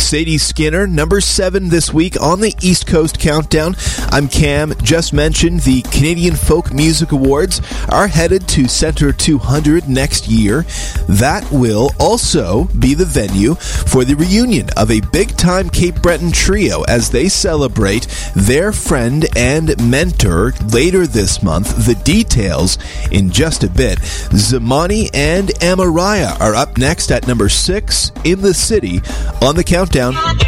Sadie Skinner, number 7 this week on the East Coast Countdown. I'm Cam. Just mentioned the Canadian Folk Music Awards are headed to Centre 200 next year. That will also be the venue for the reunion of a big-time Cape Breton trio as they celebrate their friend and mentor later this month. The details in just a bit. Zamani and Amaraya are up next at number 6 in the city on the Countdown.